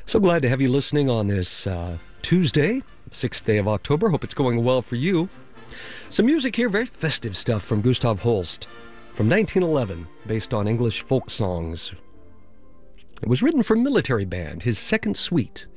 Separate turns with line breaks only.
So glad to have you listening on this Tuesday, 6th day of October. Hope it's going well for you. Some music here, very festive stuff from Gustav Holst from 1911, based on English folk songs. It was written for military band, his second suite.